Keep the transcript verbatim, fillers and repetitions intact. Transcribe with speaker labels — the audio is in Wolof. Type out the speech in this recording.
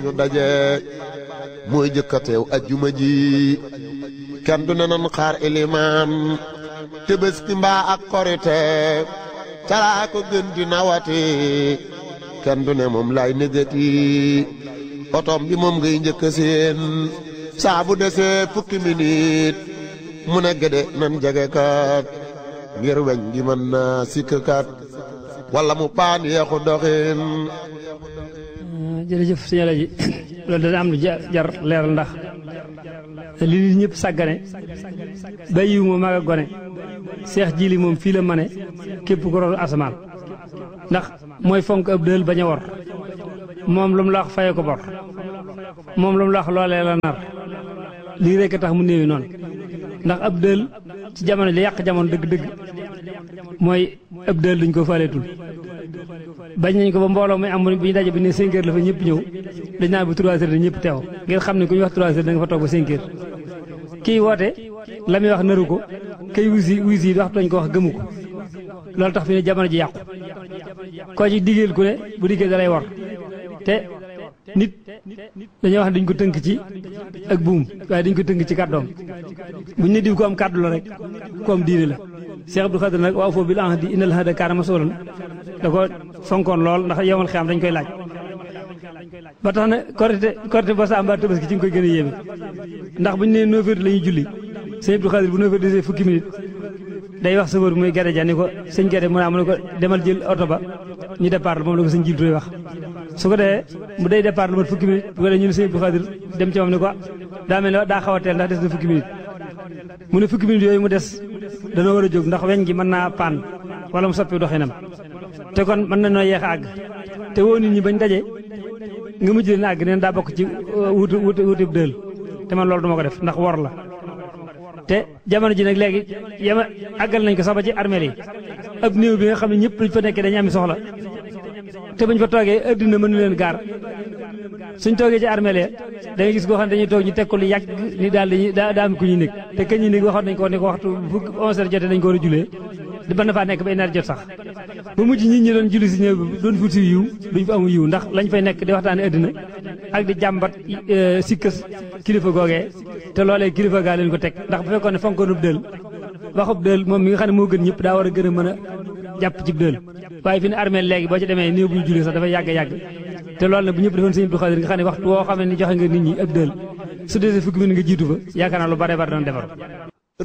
Speaker 1: ñu daje mooy jëkka teew ajjuma ji kenn du ne nan xaar ilimaan Tabaski mbaa ak korite calaa ko gën di nawati kenn du ne moom lay négati otom bi moom ngay njëkk seen saa bu desee fukki minit mu ne gëde nan jege kat ngir weñ gi mën naa sikk kat wala mu paan yeexu doxin.
Speaker 2: jërëjëf sëñ Alaaji loolu dana am lu jar leeral ndax li nit ñëpp sàggane bàyyiwu ma mag a gone seex jili moom fii la mane képp ko roon asamaan ndax mooy fonk ab dël bañ a wor moom lu mu la wax faye ko bor moom lu mu la wax loolee la nar lii rekk tax mu néewi noonu ndax ab dël ci jamono li yàq jamono dëgg-dëgg mooy ab dël duñ ko faaleetul bañ nañ ko ba mbooloo muy am bu ñu daje bi ne cinq heures la fa ñëpp ñëw dañ naan bu trois heures ñëpp teew ngeen xam ne ku ñu wax trois heures da nga fa toog ba cinq heures kii woote la muy wax naru ko kay wusi wusi yi wax dañ ko wax gëmu ko loolu tax fi ne jamono ji yàqu koo ci diggéel ku ne bu diggee dalay war te nit dañoo wax ne dañ ko tënk ci ak buum waaye dañ ko tënk ci kàddoom buñ ne diw ko am kàddu la rek ko am diine la Cheikh Abdou Khadre nag waaw foofu bil ahdi innal ahda kaana mas'uulan da ko fonkoon lool ndax yomal xiyam dañ koy laaj ba tax na korite korite ba sa mbaa Tabaski ci nga koy gën a yéeme ndax buñ nee neuf heures la ñuy julli sëñ Abdou Khadre bu neuf heures desee fukki minutes day wax sëfër muy Gade ja ni ko sëñ Gade mu naa mu ne ko demal jël oto ba ñu départ moom la ko sëñ Jibril wax su ko defee mu day départ lu mat fukki minutes bu ko defee ñu ne sëñ Abdou Khadre dem ci moom ni ko daa mel ne daa xaw a teel ndax des na fukki minutes mu ne fukki minutes yooyu mu des dana war a jóg ndax weñ gi mën naa paan wala mu soppi doxinam te kon mën na noo yeex a àgg te woo nit ñi bañ daje nga mujj leen àgg neen daa bokk ci wuti wuti wuti dël te man loolu duma ko def ndax wor la te jamono ji nag léegi yama àggal nañ ko sax ba ci armeel yi ab néew bi nga xam ne ñëpp luñ fa nekkee dañu ami soxla te buñ fa toogee addina mënu leen gaar suñ toogee ci armeel ya da nga gis koo xam ne dañuy toog ñu teg ko lu yàgg ni daal dañuy daa daa am ku ñuy nekk te kañ ñuy nekk waxoon nañ ko ne ko waxtu fukk onze heures jotee dañ ko war a julee di mën na faa nekk ba une heure jot sax ba mujj nit ñi doon julli si ñëw bi doon fuuti yiw duñ fa amu yiw ndax lañ fay nekk di waxtaane addina ak di jàmbat sikkas kilifa googee te loolee kilifa gaa leen ko teg ndax bu fekkoon ne fonkoonub dël waxub dël moom mi nga xam ne moo gën ñëpp daa war a gën a mën a jàpp ci dël waaye fi ne armée léegi boo ci demee néew bu ñu julli sax dafay yàgg yàgg te loolu nag bu ñëpp defoon sëñ Abdou Khadre nga xam ne waxtu woo xam ne ni joxe nga nit ñi ab dël su dee fukki minute nga jiitu fa yaakaar naa lu bare bare doon defaru